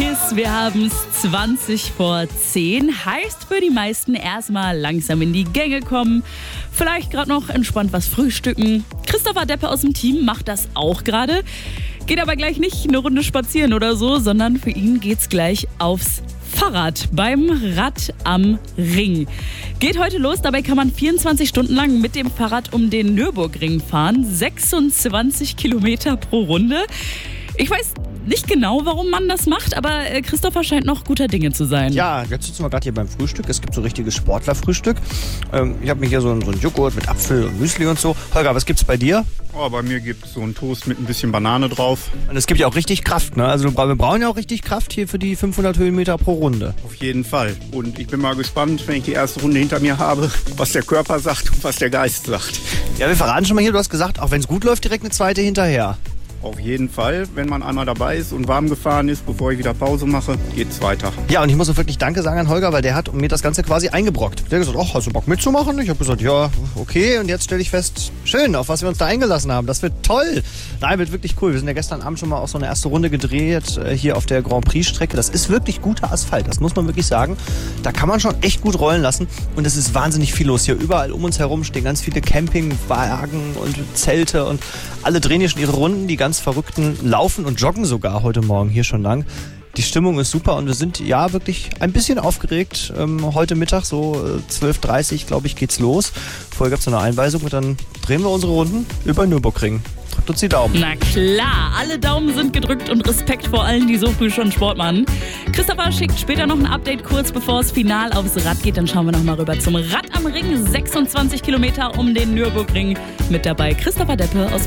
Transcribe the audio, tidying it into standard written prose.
Chris, wir haben es 20 vor 10. Heißt für die meisten erstmal langsam in die Gänge kommen. Vielleicht gerade noch entspannt was frühstücken. Christopher Deppe aus dem Team macht das auch gerade. Geht aber gleich nicht eine Runde spazieren oder so, sondern für ihn geht's gleich aufs Fahrrad beim Rad am Ring. Geht heute los, dabei kann man 24 Stunden lang mit dem Fahrrad um den Nürburgring fahren. 26 Kilometer pro Runde. Ich weiß nicht genau, warum man das macht, aber Christopher scheint noch guter Dinge zu sein. Ja, jetzt sitzen wir gerade hier beim Frühstück. Es gibt so richtiges Sportlerfrühstück. Ich habe mir hier so einen Joghurt mit Apfel und Müsli und so. Holger, was gibt's bei dir? Oh, bei mir gibt es so einen Toast mit ein bisschen Banane drauf. Und es gibt ja auch richtig Kraft, ne? Also wir brauchen ja auch richtig Kraft hier für die 500 Höhenmeter pro Runde. Auf jeden Fall. Und ich bin mal gespannt, wenn ich die erste Runde hinter mir habe, was der Körper sagt und was der Geist sagt. Ja, wir verraten schon mal hier, du hast gesagt, auch wenn es gut läuft, direkt eine zweite hinterher. Auf jeden Fall, wenn man einmal dabei ist und warm gefahren ist, bevor ich wieder Pause mache, geht's weiter. Ja, und ich muss auch wirklich Danke sagen an Holger, weil der hat mir das Ganze quasi eingebrockt. Der hat gesagt, hast du Bock mitzumachen? Ich habe gesagt, ja, okay. Und jetzt stelle ich fest, schön, auf was wir uns da eingelassen haben. Das wird toll. Nein, wird wirklich cool. Wir sind ja gestern Abend schon mal auch so eine erste Runde gedreht, hier auf der Grand Prix-Strecke. Das ist wirklich guter Asphalt, das muss man wirklich sagen. Da kann man schon echt gut rollen lassen. Und es ist wahnsinnig viel los hier. Überall um uns herum stehen ganz viele Campingwagen und Zelte. Und alle drehen hier schon ihre Runden, die ganz Verrückten laufen und joggen sogar heute Morgen hier schon lang. Die Stimmung ist super und wir sind ja wirklich ein bisschen aufgeregt. Heute Mittag, so 12:30 Uhr, glaube ich, geht's los. Vorher gab es eine Einweisung und dann drehen wir unsere Runden über Nürburgring. Drückt uns die Daumen. Na klar, alle Daumen sind gedrückt und Respekt vor allen, die so früh schon Sport machen. Christopher schickt später noch ein Update kurz bevor es final aufs Rad geht. Dann schauen wir nochmal rüber zum Rad am Ring. 26 Kilometer um den Nürburgring. Mit dabei Christopher Deppe aus